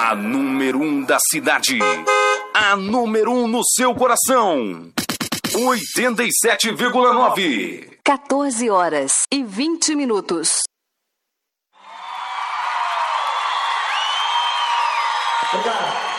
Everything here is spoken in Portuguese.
A número 1 da cidade. A número 1 no seu coração. 87,9. 14h20. Obrigado.